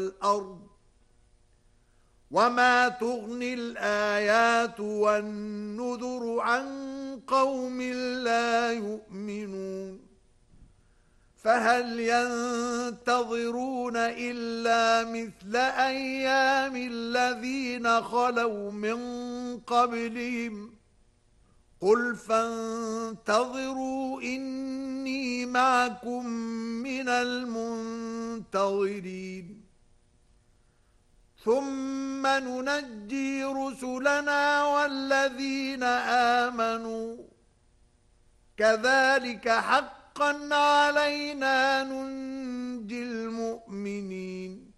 الأرض وما تغني الآيات والنذر عن قوم لا يؤمنون فهل ينتظرون إلا مثل أيام الذين خلوا من قبلهم قل فانتظروا إني معكم من المنتظرين ثم ننجي رسلنا والذين آمنوا كذلك حقا علينا ننجي المؤمنين